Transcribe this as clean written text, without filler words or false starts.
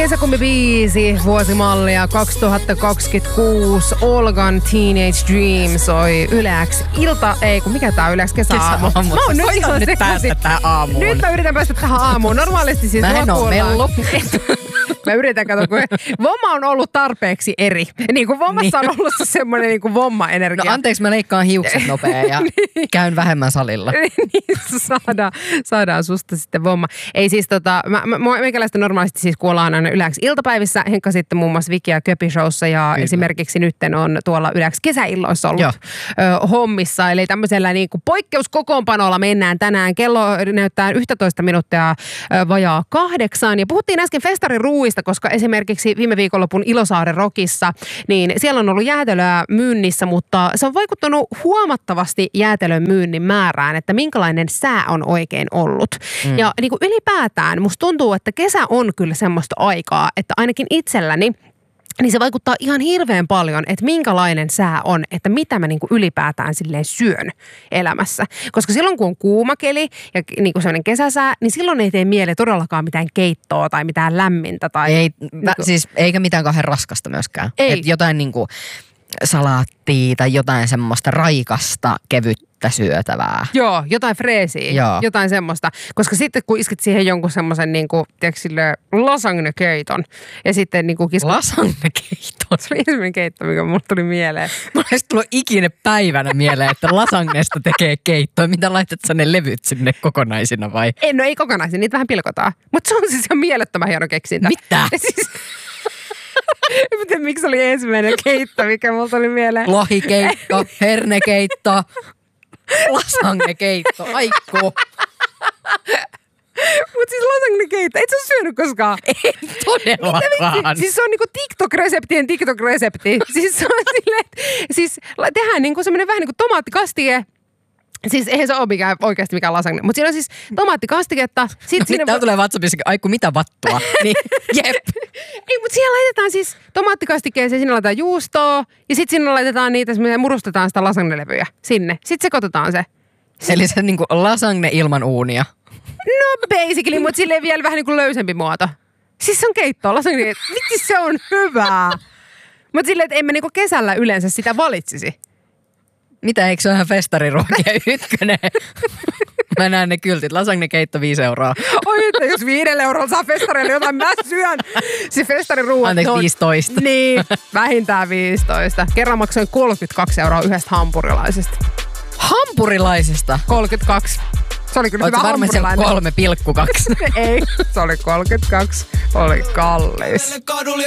Kesäkummibiisi, vuosimallia 2026, Olgan Teenage Dream soi Yle X mikä tää on Yle X kesäaamu? Mä oon nyt päästä tähän aamuun. Nyt mä yritän päästä tähän aamuun. Normaalisti siis mä en oo mellu. Mä yritän katsoa, kun Vomma on ollut tarpeeksi eri. Niin kuin Vommassa on ollut semmoinen niin kuin Vomma-energia. No anteeksi, mä leikkaan hiukset nopea ja käyn vähemmän salilla. Niin, saadaan susta sitten Vomma. Ei siis meikäläistä normaalisti siis kuollaan aina Yle X iltapäivissä. Henkka sitten muun muassa Viki ja Köpi showssa ja kyllä. Esimerkiksi nytten on tuolla Yle X kesäilloissa ollut hommissa. Eli tämmöisellä niin kuin poikkeuskokoonpanolla mennään tänään. Kello näyttää 11 minuuttia vajaa 8. Ja puhuttiin äsken festariruuista, koska esimerkiksi viime viikonlopun Ilosaaren Rockissa, niin siellä on ollut jäätelöä myynnissä, mutta se on vaikuttanut huomattavasti jäätelön myynnin määrään, että minkälainen sää on oikein ollut. Ja niin kuin ylipäätään musta tuntuu, että kesä on kyllä semmoista aikaa, että ainakin itselläni niin se vaikuttaa ihan hirveän paljon, että minkälainen sää on, että mitä mä niinku ylipäätään silleen syön elämässä. Koska silloin kun on kuuma keli ja niinku sellainen kesäsää, niin silloin ei tee mieli todellakaan mitään keittoa tai mitään lämmintä. Tai ei, siis eikä mitään kauhean raskasta myöskään. Ei. Et jotain niinku salaattia tai jotain semmoista raikasta, kevyttä syötävää. Joo, jotain freesiä, jotain semmoista. Koska sitten kun iskit siihen jonkun semmoisen niinku, tiedätkö silleen, lasagne-keiton ja sitten niinku lasagne-keiton? Se oli ensimmäinen keitto, mikä mulle tuli mieleen. Mulla olisi tullut ikinä päivänä mieleen, että lasagnesta tekee keittoa. Mitä laitat sä ne levyt sinne kokonaisina vai? No ei kokonaisina, niitä vähän pilkotaan. Mutta se on siis ihan mielettömän hieno keksintä. Mitä? En tiedä, miksi oli ensimmäinen keitto, mikä mulla tuli mieleen. Lohikeitto, hernekeitto, lasagne-keitto, aikku. Mutta siis lasagne-keitto, et sä ole syönyt koskaan? Ei todellakaan. Siis se on niinku TikTok-reseptien TikTok-resepti. Siis se on silleen, siis tehdään niinku semmoinen vähän niinku tomaattikastike. Siis eihän se ole oikeasti mikään lasagne. Mutta siinä on siis tomaattikastiketta. Tää tulee WhatsAppissa, aikku mitä vattua. Niin, jep. Ei, mutta siellä laitetaan siis tomaattikastikkeeseen, sinne laitetaan juustoa. Ja sitten sinne laitetaan niitä, murustetaan sitä lasagnelevyjä sinne. Sitten sekoitetaan se. Eli se niinku lasagne ilman uunia. No basically, mutta silleen vielä vähän niinku löysempi muoto. Siis se on keittoa, lasagne. Vitsi, se on hyvää. Mutta silleen, että en mä niinku kesällä yleensä sitä valitsisi. Mitä, eikö se ole ihan festariruokia ykkönen? Mä näen ne kyltit. Lasagne-keitto 5 €. Oi, että jos 5 € saa festarille jotain, mä syön. Se festariruuat. Anteeksi, 15. Niin, vähintään 15. Kerran maksoin 32 € yhdestä hampurilaisesta. Hampurilaisesta? 32. Se oli kyllä hyvä hampurilainen. Oletko varmaan 3,2? Ei, se oli 32. Oli kallis.